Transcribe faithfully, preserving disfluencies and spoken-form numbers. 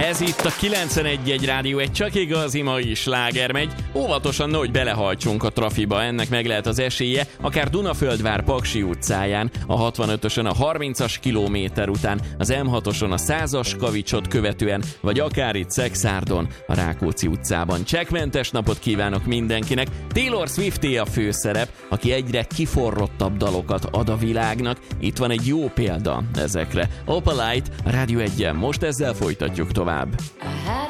Ez itt a kilencvenegy egy Rádió egy, csak igazi mai sláger megy. Óvatosan, nehogy belehajtsunk a trafiba, ennek meg lehet az esélye, akár Dunaföldvár Paksi utcáján, a hatvanötösön a harmincas kilométer után, az em hatoson a százas kavicsot követően, vagy akár itt Szekszárdon, a Rákóczi utcában. Csekkmentes napot kívánok mindenkinek. Taylor Swifté a főszerep, aki egyre kiforrottabb dalokat ad a világnak. Itt van egy jó példa ezekre. Opalite, a Rádió egyen, most ezzel folytatjuk tovább. Aha.